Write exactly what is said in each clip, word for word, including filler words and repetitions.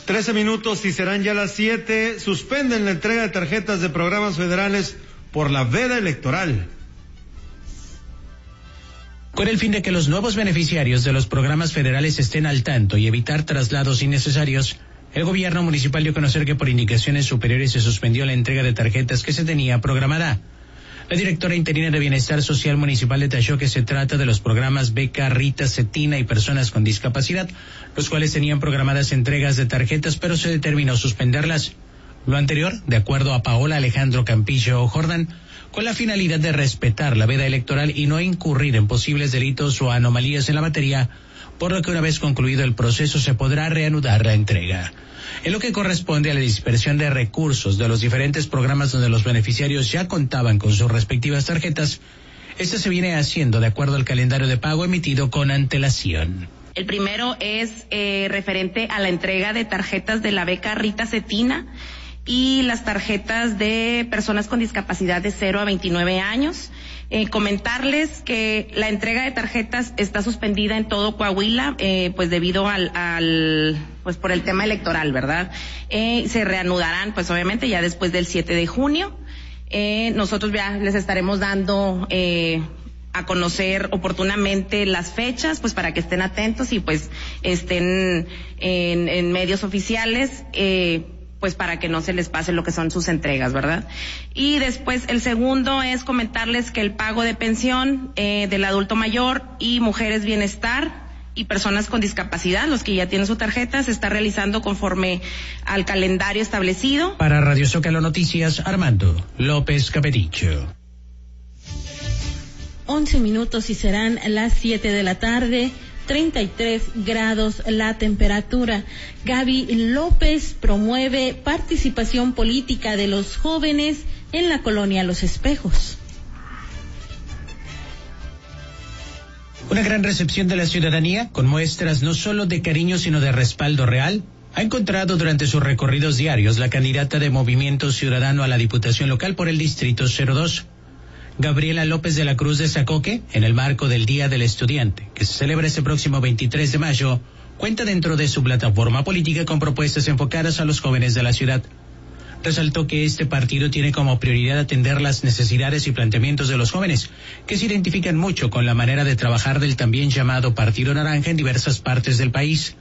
Trece minutos y serán ya las siete. Suspenden la entrega de tarjetas de programas federales por la veda electoral. Con el fin de que los nuevos beneficiarios de los programas federales estén al tanto y evitar traslados innecesarios, el gobierno municipal dio a conocer que por indicaciones superiores se suspendió la entrega de tarjetas que se tenía programada. La directora interina de Bienestar Social Municipal detalló que se trata de los programas Beca, Rita, Cetina y Personas con Discapacidad, los cuales tenían programadas entregas de tarjetas, pero se determinó suspenderlas. Lo anterior, de acuerdo a Paola Alejandro Campillo Jordán, con la finalidad de respetar la veda electoral y no incurrir en posibles delitos o anomalías en la materia, por lo que una vez concluido el proceso se podrá reanudar la entrega. En lo que corresponde a la dispersión de recursos de los diferentes programas donde los beneficiarios ya contaban con sus respectivas tarjetas, esto se viene haciendo de acuerdo al calendario de pago emitido con antelación. El primero es eh, referente a la entrega de tarjetas de la beca Rita Cetina y las tarjetas de personas con discapacidad de cero a veintinueve años. Eh, comentarles que la entrega de tarjetas está suspendida en todo Coahuila, eh, pues debido al, al, pues por el tema electoral, ¿verdad? Eh, se reanudarán, pues obviamente ya después del siete de junio. Eh, nosotros ya les estaremos dando, eh, a conocer oportunamente las fechas, pues para que estén atentos y pues estén en, en medios oficiales, eh, pues para que no se les pase lo que son sus entregas, ¿verdad? Y después el segundo es comentarles que el pago de pensión eh, del adulto mayor y mujeres bienestar y personas con discapacidad, los que ya tienen su tarjeta, se está realizando conforme al calendario establecido. Para Radio Zócalo Noticias, Armando López Capeticho. Once minutos y serán las siete de la tarde. treinta y tres grados la temperatura. Gaby López promueve participación política de los jóvenes en la colonia Los Espejos. Una gran recepción de la ciudadanía, con muestras no solo de cariño sino de respaldo real, ha encontrado durante sus recorridos diarios la candidata de Movimiento Ciudadano a la Diputación Local por el Distrito cero dos. Gabriela López de la Cruz de Zacoque, en el marco del Día del Estudiante, que se celebra este próximo veintitrés de mayo, cuenta dentro de su plataforma política con propuestas enfocadas a los jóvenes de la ciudad. Resaltó que este partido tiene como prioridad atender las necesidades y planteamientos de los jóvenes, que se identifican mucho con la manera de trabajar del también llamado Partido Naranja en diversas partes del país.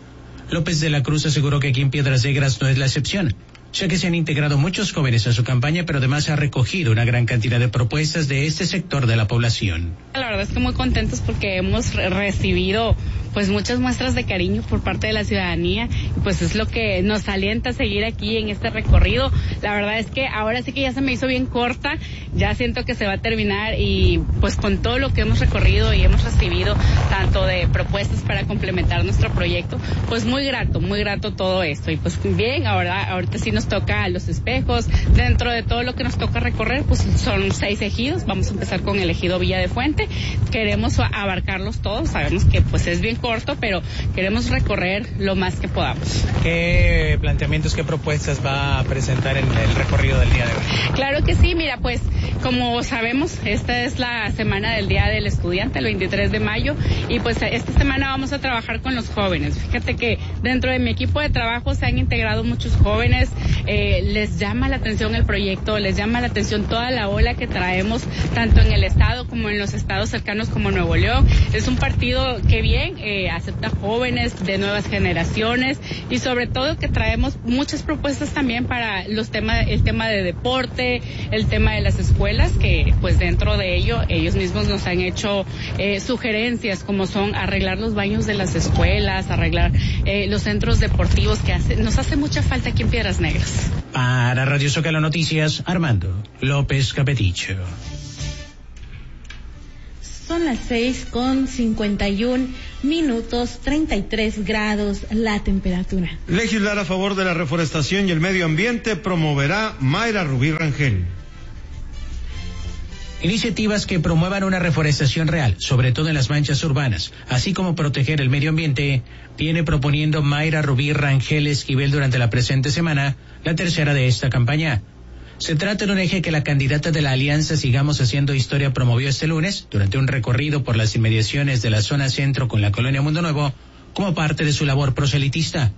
López de la Cruz aseguró que aquí en Piedras Negras no es la excepción, ya que se han integrado muchos jóvenes a su campaña, pero además ha recogido una gran cantidad de propuestas de este sector de la población. La verdad es que muy contentos porque hemos re- recibido pues muchas muestras de cariño por parte de la ciudadanía y pues es lo que nos alienta a seguir aquí en este recorrido. La verdad es que ahora sí que ya se me hizo bien corta, ya siento que se va a terminar y pues con todo lo que hemos recorrido y hemos recibido tanto de propuestas para complementar nuestro proyecto, pues muy grato, muy grato todo esto y pues bien, ahora ahorita sí nos toca a Los Espejos, dentro de todo lo que nos toca recorrer pues son seis ejidos, vamos a empezar con el ejido Villa de Fuente, queremos abarcarlos todos, sabemos que pues es bien corto, pero queremos recorrer lo más que podamos. ¿Qué planteamientos, qué propuestas va a presentar en el recorrido del día de hoy? Claro que sí, mira, pues como sabemos, esta es la semana del Día del Estudiante, el veintitrés de mayo, y pues esta semana vamos a trabajar con los jóvenes. Fíjate que dentro de mi equipo de trabajo se han integrado muchos jóvenes, eh, les llama la atención el proyecto, les llama la atención toda la ola que traemos, tanto en el estado como en los estados cercanos como Nuevo León. Es un partido que bien, eh, acepta jóvenes de nuevas generaciones y sobre todo que traemos muchas propuestas también para los temas, el tema de deporte, el tema de las escuelas, que pues dentro de ello ellos mismos nos han hecho eh, sugerencias como son arreglar los baños de las escuelas, arreglar eh, los centros deportivos que hace, nos hace mucha falta aquí en Piedras Negras. Para Radio Zócalo Noticias, Armando López Capeticho. Son las seis con cincuenta y un minutos, treinta y tres grados la temperatura. Legislar a favor de la reforestación y el medio ambiente promoverá Mayra Rubí Rangel. Iniciativas que promuevan una reforestación real, sobre todo en las manchas urbanas, así como proteger el medio ambiente, viene proponiendo Mayra Rubí Rangel Esquivel durante la presente semana, la tercera de esta campaña. Se trata de un eje que la candidata de la Alianza Sigamos Haciendo Historia promovió este lunes durante un recorrido por las inmediaciones de la zona centro con la colonia Mundo Nuevo como parte de su labor proselitista.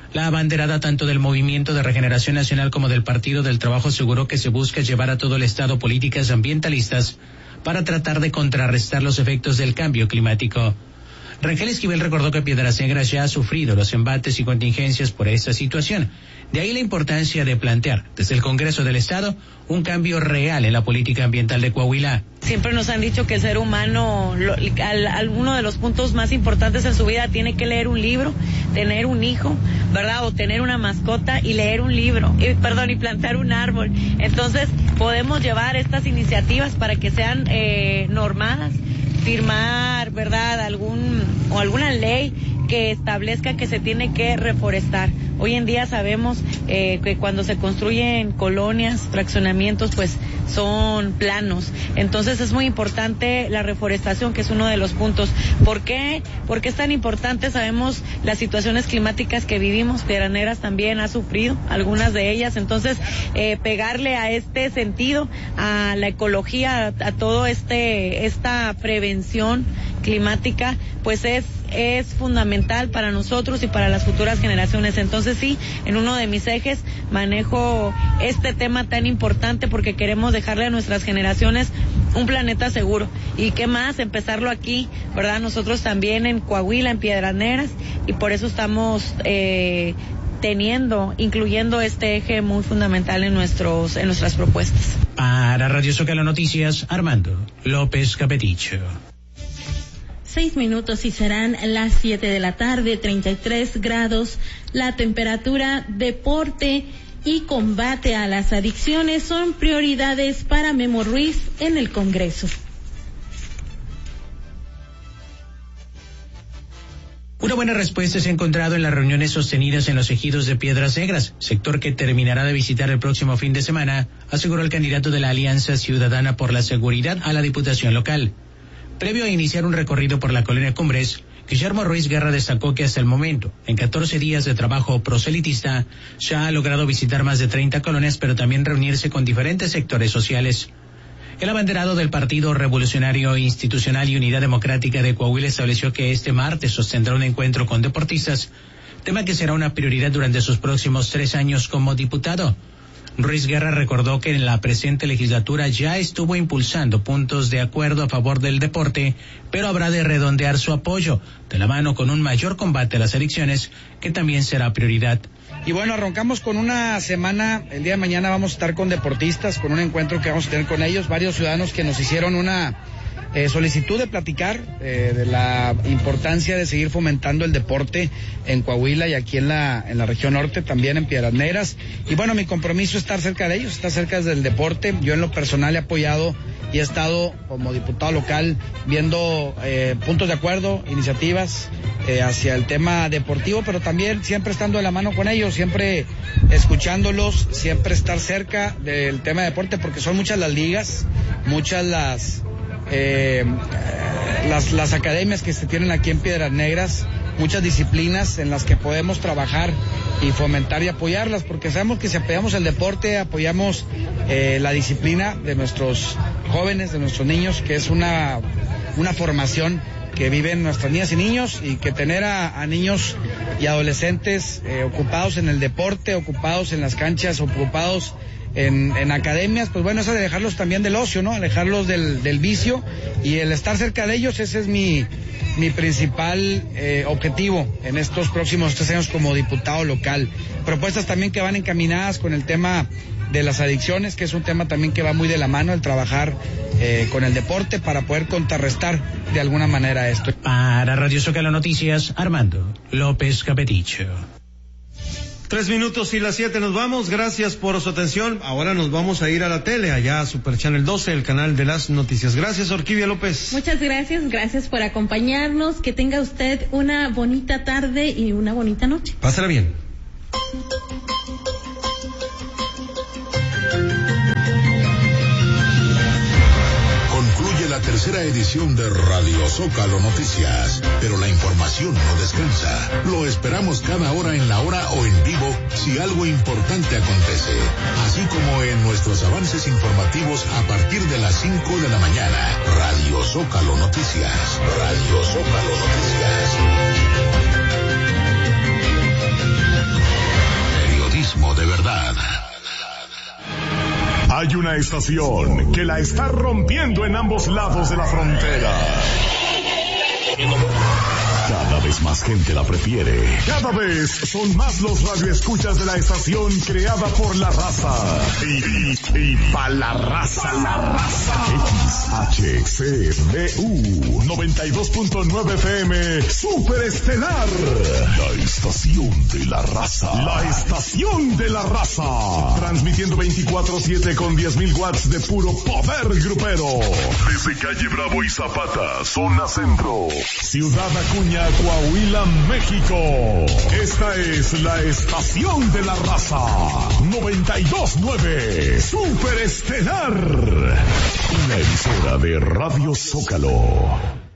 La abanderada tanto del Movimiento de Regeneración Nacional como del Partido del Trabajo aseguró que se busca llevar a todo el Estado políticas ambientalistas para tratar de contrarrestar los efectos del cambio climático. Rangel Esquivel recordó que Piedras Negras ya ha sufrido los embates y contingencias por esta situación. De ahí la importancia de plantear desde el Congreso del Estado un cambio real en la política ambiental de Coahuila. Siempre nos han dicho que el ser humano, lo, al, al, uno de los puntos más importantes en su vida tiene que leer un libro, tener un hijo, ¿verdad? O tener una mascota y leer un libro, y, perdón, y plantar un árbol. Entonces podemos llevar estas iniciativas para que sean eh, normadas, firmar, ¿verdad?, algún o alguna ley que establezca que se tiene que reforestar. Hoy en día sabemos eh, que cuando se construyen colonias, fraccionamientos, pues son planos. Entonces es muy importante la reforestación, que es uno de los puntos. ¿Por qué? Porque es tan importante. Sabemos las situaciones climáticas que vivimos. Piedras Negras también ha sufrido algunas de ellas. Entonces eh, pegarle a este sentido, a la ecología, a, a todo este esta prevención climática, pues es es fundamental para nosotros y para las futuras generaciones. Entonces sí, en uno de mis ejes manejo este tema tan importante porque queremos dejarle a nuestras generaciones un planeta seguro. Y qué más, empezarlo aquí, ¿verdad? Nosotros también en Coahuila, en Piedras Negras, y por eso estamos eh, teniendo, incluyendo este eje muy fundamental en nuestros en nuestras propuestas. Para Radio Zócalo Noticias, Armando López Capeticho. Seis minutos y serán las siete de la tarde, treinta y tres grados. La temperatura, deporte y combate a las adicciones son prioridades para Memo Ruiz en el Congreso. Una buena respuesta se ha encontrado en las reuniones sostenidas en los ejidos de Piedras Negras, sector que terminará de visitar el próximo fin de semana, aseguró el candidato de la Alianza Ciudadana por la Seguridad a la Diputación Local. Previo a iniciar un recorrido por la colonia Cumbres, Guillermo Ruiz Guerra destacó que hasta el momento, en catorce días de trabajo proselitista, se ha logrado visitar más de treinta colonias, pero también reunirse con diferentes sectores sociales. El abanderado del Partido Revolucionario Institucional y Unidad Democrática de Coahuila estableció que este martes sostendrá un encuentro con deportistas, tema que será una prioridad durante sus próximos tres años como diputado. Ruiz Guerra recordó que en la presente legislatura ya estuvo impulsando puntos de acuerdo a favor del deporte, pero habrá de redondear su apoyo de la mano con un mayor combate a las adicciones, que también será prioridad. Y bueno, arrancamos con una semana. El día de mañana vamos a estar con deportistas, con un encuentro que vamos a tener con ellos, varios ciudadanos que nos hicieron una Eh, solicitud de platicar eh, de la importancia de seguir fomentando el deporte en Coahuila y aquí en la en la región norte, también en Piedras Negras. Y bueno, mi compromiso es estar cerca de ellos, estar cerca del deporte. Yo en lo personal he apoyado y he estado como diputado local viendo eh, puntos de acuerdo, iniciativas eh, hacia el tema deportivo, pero también siempre estando de la mano con ellos, siempre escuchándolos, siempre estar cerca del tema de deporte, porque son muchas las ligas, muchas las Eh, las, las academias que se tienen aquí en Piedras Negras, muchas disciplinas en las que podemos trabajar y fomentar y apoyarlas, porque sabemos que si apoyamos el deporte, apoyamos eh, la disciplina de nuestros jóvenes, de nuestros niños, que es una, una formación que viven nuestras niñas y niños, y que tener a, a niños y adolescentes eh, ocupados en el deporte, ocupados en las canchas, ocupados En, en academias, pues bueno, eso de dejarlos también del ocio, ¿no? Alejarlos del, del vicio, y el estar cerca de ellos, ese es mi, mi principal eh, objetivo en estos próximos tres años como diputado local. Propuestas también que van encaminadas con el tema de las adicciones, que es un tema también que va muy de la mano, el trabajar eh, con el deporte para poder contrarrestar de alguna manera esto. Para Radio Zócalo Noticias, Armando López Capeticho. Tres minutos y las siete nos vamos. Gracias por su atención. Ahora nos vamos a ir a la tele, allá a Super Channel doce, el canal de las noticias. Gracias, Orquídea López. Muchas gracias, gracias por acompañarnos. Que tenga usted una bonita tarde y una bonita noche. Pásala bien. Concluye la tercera edición de Radio Zócalo Noticias, pero la información no descansa. Lo esperamos cada hora en la hora o en vivo si algo importante acontece, así como en nuestros avances informativos a partir de las cinco de la mañana. Radio Zócalo Noticias. Radio Zócalo Noticias. Hay una estación que la está rompiendo en ambos lados de la frontera. Cada vez más gente la prefiere. Cada vez son más los radioescuchas de la estación creada por la raza. Y, y, y pa' la raza. La raza. X H C B U noventa y dos punto nueve F M Super Estelar. La estación de la raza. La estación de la raza. Transmitiendo veinticuatro siete con diez mil watts de puro poder grupero. Desde calle Bravo y Zapata, zona centro. Ciudad Acuña, Coahuila, México. Esta es la estación de la raza. noventa y dos punto nueve Super Estelar. Una emisora de Radio Zócalo.